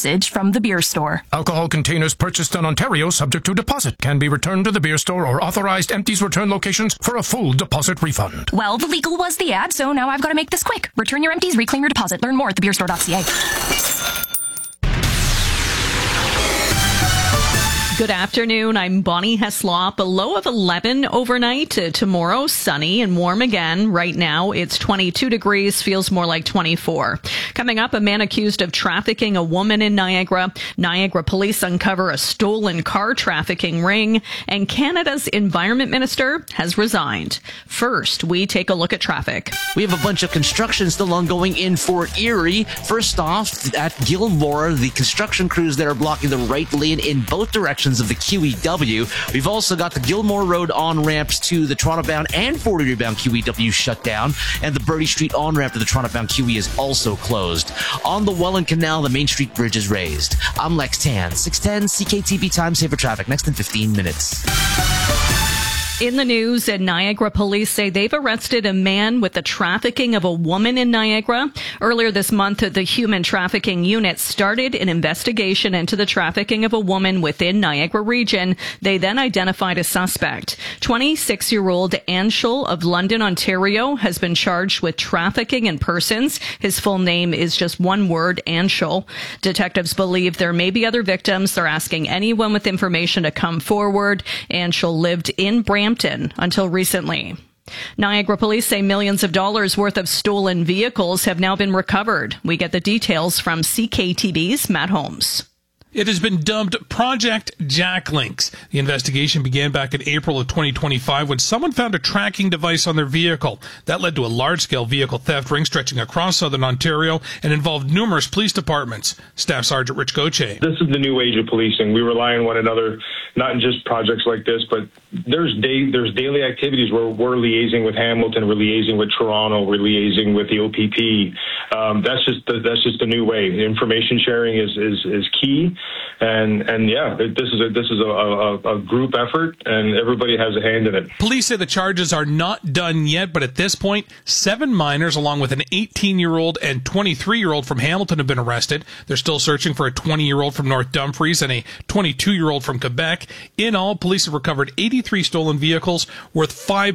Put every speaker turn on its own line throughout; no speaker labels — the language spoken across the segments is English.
message from the beer store.
Alcohol containers purchased in Ontario subject to deposit can be returned to the beer store or authorized empties return locations for a full deposit refund.
Well, the legal was the ad, so now I've got to make this quick. Return your empties, reclaim your deposit. Learn more at thebeerstore.ca.
Good afternoon. I'm Bonnie Heslop. A low of 11 overnight. Tomorrow, sunny and warm again. Right now, it's 22 degrees. Feels more like 24. Coming up, a man accused of trafficking a woman in Niagara. Niagara police uncover a stolen car trafficking ring. And Canada's environment minister has resigned. First, we take a look at traffic.
We have a bunch of construction still ongoing in Fort Erie. First off, at Gilmore, the construction crews that are blocking the right lane in both directions of the QEW. We've also got the Gilmore Road on-ramps to the Toronto-bound and Fort Erie-bound QEW shut down, and the Birdie Street on-ramp to the Toronto-bound QE is also closed. On the Welland Canal, the Main Street Bridge is raised. I'm Lex Tan, 610 CKTB Time Saver Traffic, next in 15 minutes.
In the news, Niagara police say they've arrested a man with the trafficking of a woman in Niagara. Earlier this month, the Human Trafficking Unit started an investigation into the trafficking of a woman within Niagara region. They then identified a suspect. 26-year-old Anshul of London, Ontario, has been charged with trafficking in persons. His full name is just one word, Anshul. Detectives believe there may be other victims. They're asking anyone with information to come forward. Anshul lived in Brampton until recently. Niagara police say millions of dollars worth of stolen vehicles have now been recovered. We get the details from CKTB's Matt Holmes.
It has been dubbed Project Jacklinks. The investigation began back in April of 2025 when someone found a tracking device on their vehicle. That led to a large-scale vehicle theft ring stretching across southern Ontario and involved numerous police departments. Staff Sergeant Rich Gauthier.
This is the new age of policing. We rely on one another, not in just projects like this, but there's daily activities where we're liaising with Hamilton, we're liaising with Toronto, we're liaising with the OPP. That's just the new way. Information sharing is key. And yeah, this is a group effort, and everybody has a hand in it.
Police say the charges are not done yet, but at this point, 7 minors, along with an 18-year-old and 23-year-old from Hamilton, have been arrested. They're still searching for a 20-year-old from North Dumfries and a 22-year-old from Quebec. In all, police have recovered 83 stolen vehicles worth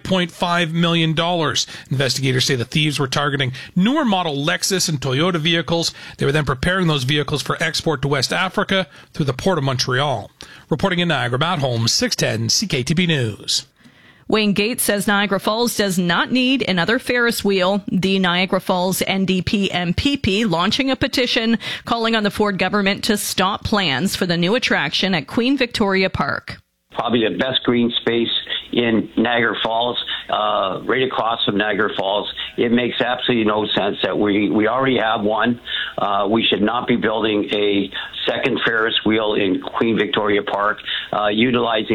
$5.5 million. Investigators say the thieves were targeting newer model Lexus and Toyota vehicles. They were then preparing those vehicles for export to West Africa through the Port of Montreal. Reporting in Niagara, Matt Holmes, 610 CKTB News.
Wayne Gates says Niagara Falls does not need another Ferris wheel. The Niagara Falls NDP MPP launching a petition calling on the Ford government to stop plans for the new attraction at Queen Victoria Park.
Probably the best green space in Niagara Falls, right across from Niagara Falls. It makes absolutely no sense that we already have one. We should not be building a second Ferris wheel in Queen Victoria Park, utilizing